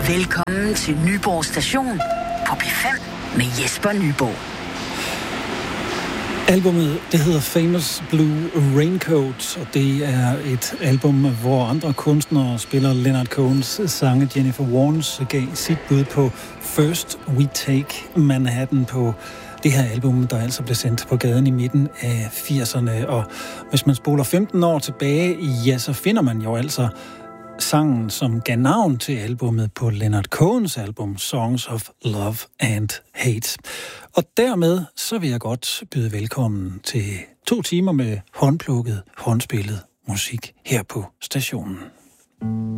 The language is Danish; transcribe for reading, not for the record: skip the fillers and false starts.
Velkommen til Nyborg Station på P5 med Jesper Nyborg. Albummet, det hedder Famous Blue Raincoat, og det er et album, hvor andre kunstnere spiller Leonard Cohens sange. Jennifer Warnes gav sit bud på First We Take Manhattan på det her album, der altså blev sendt på gaden i midten af 80'erne. Og hvis man spoler 15 år tilbage, ja, så finder man jo altså sangen, som gav navn til albummet på Leonard Cohens album Songs of Love and Hate. Og dermed så vil jeg godt byde velkommen til 2 timer med håndplukket, håndspillet musik her på stationen.